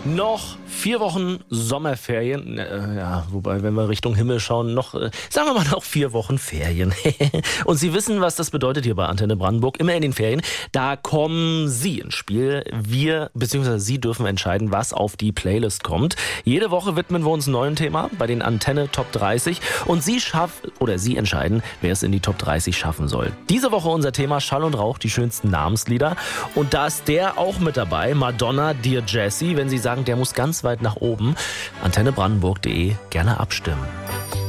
Noch 4 Wochen Sommerferien, wobei, wenn wir Richtung Himmel schauen, sagen wir mal noch 4 Wochen Ferien. Und Sie wissen, was das bedeutet hier bei Antenne Brandenburg, immer in den Ferien. Da kommen Sie ins Spiel. Wir, bzw. Sie dürfen entscheiden, was auf die Playlist kommt. Jede Woche widmen wir uns einem neuen Thema bei den Antenne Top 30 und Sie entscheiden, wer es in die Top 30 schaffen soll. Diese Woche unser Thema Schall und Rauch, die schönsten Namenslieder. Und da ist der auch mit dabei, Madonna, Dear Jessie. Wenn Sie sagen, der muss ganz weit nach oben, antennebrandenburg.de, gerne abstimmen.